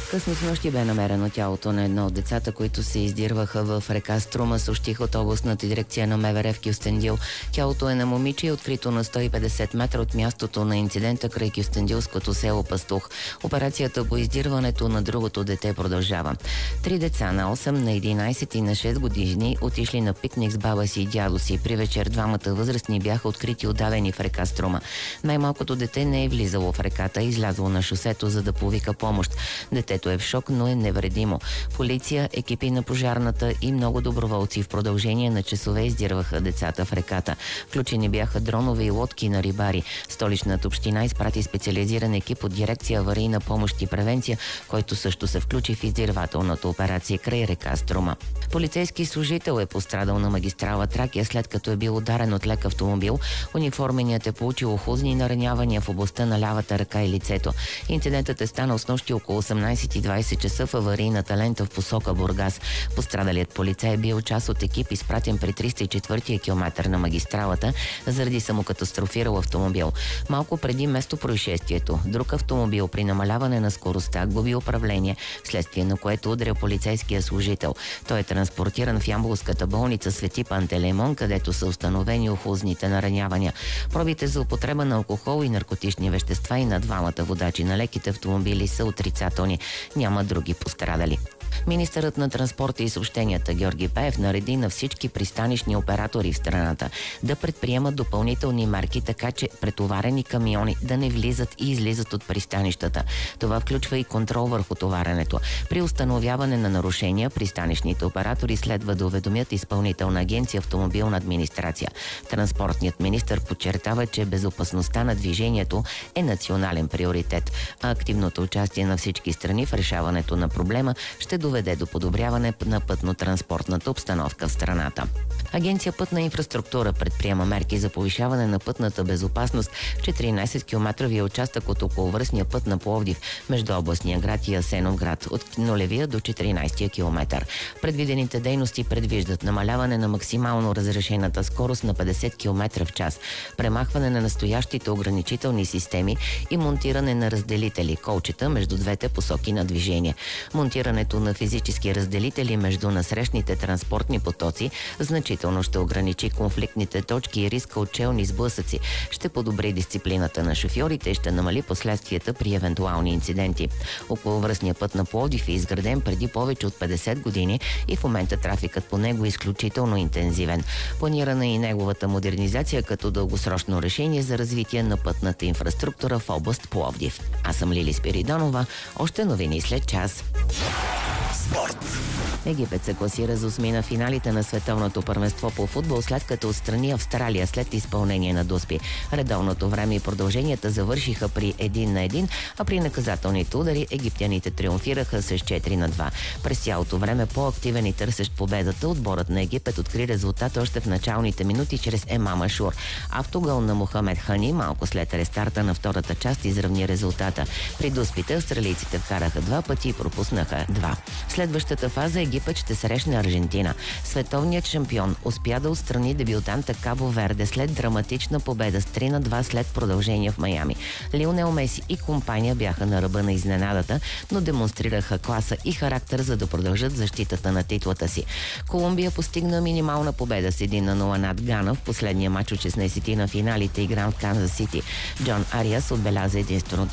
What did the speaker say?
Късно снощи бе намерено тялото на едно от децата, които се издирваха в река Струма, съобщих от областната дирекция на МВР в Кюстендил. Тялото е на момиче и открито на 150 метра от мястото на инцидента край кюстендилското село Пастух. Операцията по издирването на другото дете продължава. 3 деца на 8, на 11 и на 6 години отишли на пикник с баба си и дядо си. При вечер двамата възрастни бяха открити удавени в река Струма. Най-малкото дете не е влизало в реката, излязло на шосето, за да повика помощ. Детето е в шок, но е невредимо. Полиция, екипи на пожарната и много доброволци в продължение на часове издирваха децата в реката. Включени бяха дронове и лодки на рибари. Столичната община изпрати специализиран екип от дирекция аварийна помощ и превенция, който също се включи в издирвателната операция край река Струма. Полицейски служител е пострадал на магистрала Тракия, след като е бил ударен от лек автомобил. Униформеният е получил охузни наранявания в областта на лявата ръка и лицето. Инцидентът е станал снощи около 18:20 часа в аварийната лента в посока Бургас. Пострадалият полицай е бил част от екип, изпратен при 304-я километър на магистралата заради самокатастрофирал автомобил. Малко преди место происшествието, друг автомобил при намаляване на скоростта губи управление, вследствие на което удря полицейския служител. Той е транспортиран в ямболската болница Свети Пантелеймон, където са установени охузните наранявания. Пробите за употреба на алкохол и наркотични вещества и на двамата водачи на леките автомобили са отрицателни. Няма други пострадали. Министърът на транспорта и съобщенията Георги Пеев нареди на всички пристанищни оператори в страната да предприемат допълнителни мерки, така че претоварени камиони да не влизат и излизат от пристанищата. Това включва и контрол върху товаренето. При установяване на нарушения, пристанищните оператори следва да уведомят Изпълнителна агенция автомобилна администрация. Транспортният министър подчертава, че безопасността на движението е национален приоритет, а активното участие на всички страни в решаването на проблема ще доведе до подобряване на пътно-транспортната обстановка в страната. Агенция Пътна инфраструктура предприема мерки за повишаване на пътната безопасност в 14-километровия участък от околовръстния път на Пловдив между областния град и Асеновград от нулевия до 14-я километър. Предвидените дейности предвиждат намаляване на максимално разрешената скорост на 50 км в час, премахване на настоящите ограничителни системи и монтиране на разделители, колчета между двете посоки на движение. Монтирането на физически разделители между насрещните транспортни потоци значително ще ограничи конфликтните точки и риска от челни сблъсъци, ще подобри дисциплината на шофьорите и ще намали последствията при евентуални инциденти. Околовръстният път на Пловдив е изграден преди повече от 50 години и в момента трафикът по него е изключително интензивен. Планирана е и неговата модернизация като дългосрочно решение за развитие на пътната инфраструктура в област Пловдив. Аз съм Лили Спиридонова. Още новини след час. Спорт. Египет се класира за осмина финалите на световното първенство по футбол, след като отстрани Австралия след изпълнение на дуспи. Редовното време и продълженията завършиха при 1-1, а при наказателните удари египтяните триумфираха с 4-2. През цялото време по-активен и търсещ победата, отборът на Египет откри резултата още в началните минути чрез Емам Ашур. Автогол на Мохамед Хани малко след рестарта на втората част изравни резултата. При дуспите австралийците вкараха 2 пъти и пропуснаха 2. В следващата фаза Египет ще срещне Аржентина. Световният шампион успя да отстрани дебютанта Кабо Верде след драматична победа с 3-2 след продължение в Майами. Лионел Меси и компания бяха на ръба на изненадата, но демонстрираха класа и характер, за да продължат защитата на титлата си. Колумбия постигна минимална победа с 1-0 над Гана в последния мач от 16 на финалите, игран в Канзас Сити. Джон Ариас отбеляза единственото